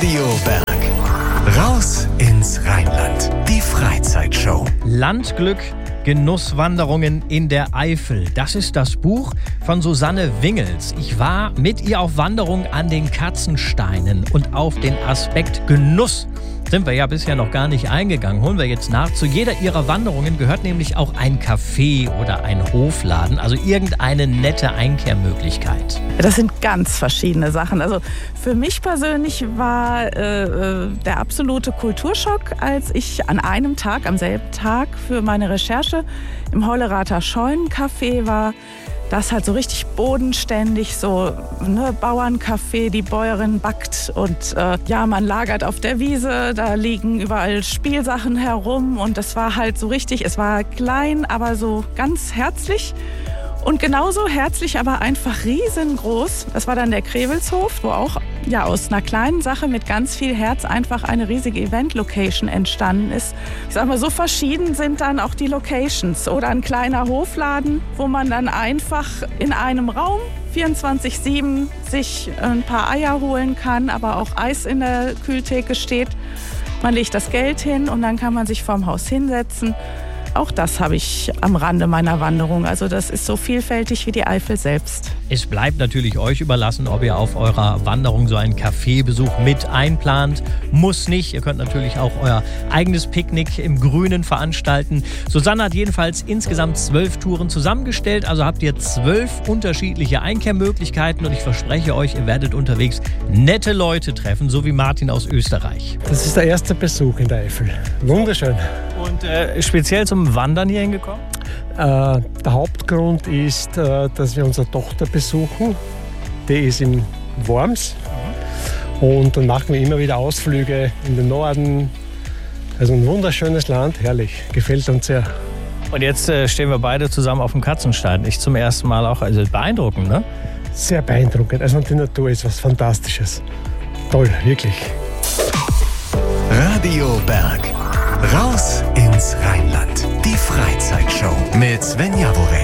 Radio Berg. Raus ins Rheinland. Die Freizeitshow. Landglück, Genusswanderungen in der Eifel. Das ist das Buch von Susanne Wingels. Ich war mit ihr auf Wanderung an den Katzensteinen und auf den Aspekt Genuss sind wir ja bisher noch gar nicht eingegangen. Holen wir jetzt nach. Zu jeder ihrer Wanderungen gehört nämlich auch ein Café oder ein Hofladen, also irgendeine nette Einkehrmöglichkeit. Das sind ganz verschiedene Sachen. Also für mich persönlich war der absolute Kulturschock, als ich an einem Tag, am selben Tag für meine Recherche im Hollerater Scheunencafé war. Das halt so richtig bodenständig, so Bauerncafé, die Bäuerin backt und man lagert auf der Wiese, da liegen überall Spielsachen herum und das war halt so richtig, es war klein, aber so ganz herzlich. Und genauso herzlich, aber einfach riesengroß. Das war dann der Krewelshof, wo auch aus einer kleinen Sache mit ganz viel Herz einfach eine riesige Event-Location entstanden ist. Ich sag mal, so verschieden sind dann auch die Locations. Oder ein kleiner Hofladen, wo man dann einfach in einem Raum 24/7 sich ein paar Eier holen kann, aber auch Eis in der Kühltheke steht. Man legt das Geld hin und dann kann man sich vorm Haus hinsetzen. Auch das habe ich am Rande meiner Wanderung. Also das ist so vielfältig wie die Eifel selbst. Es bleibt natürlich euch überlassen, ob ihr auf eurer Wanderung so einen Kaffeebesuch mit einplant. Muss nicht. Ihr könnt natürlich auch euer eigenes Picknick im Grünen veranstalten. Susanne hat jedenfalls insgesamt 12 Touren zusammengestellt. Also habt ihr 12 unterschiedliche Einkehrmöglichkeiten. Und ich verspreche euch, ihr werdet unterwegs nette Leute treffen, so wie Martin aus Österreich. Das ist der erste Besuch in der Eifel. Wunderschön. Und speziell zum Wandern hier hingekommen? Der Hauptgrund ist, dass wir unsere Tochter besuchen. Die ist in Worms. Und dann machen wir immer wieder Ausflüge in den Norden. Also ein wunderschönes Land, herrlich. Gefällt uns sehr. Und jetzt stehen wir beide zusammen auf dem Katzenstein. Ich zum ersten Mal auch. Also beeindruckend, ne? Sehr beeindruckend. Also die Natur ist was Fantastisches. Toll, wirklich. Radio Berg. Raus ins Rheinland. Die Freizeitshow mit Sven Jaworek.